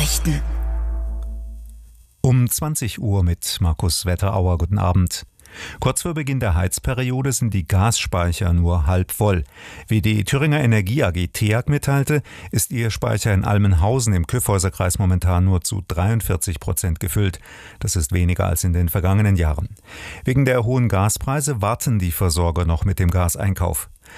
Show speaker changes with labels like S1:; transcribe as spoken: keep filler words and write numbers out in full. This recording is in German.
S1: Nachrichten.
S2: Um zwanzig Uhr mit Markus Wetterauer. Guten Abend. Kurz vor Beginn der Heizperiode sind die Gasspeicher nur halb voll. Wie die Thüringer Energie A G TEAG mitteilte, ist ihr Speicher in Almenhausen im Kyffhäuserkreis momentan nur zu dreiundvierzig Prozent gefüllt. Das ist weniger als in den vergangenen Jahren. Wegen der hohen Gaspreise warten die Versorger noch mit dem Gaseinkauf.